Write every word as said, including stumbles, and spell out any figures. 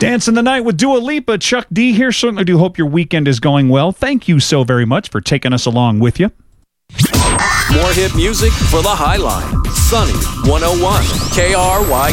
Dancing the Night with Dua Lipa. Chuck D here. Certainly do hope your weekend is going well. Thank you so very much for taking us along with you. More hit music for the High Line. Sunny one oh one K R Y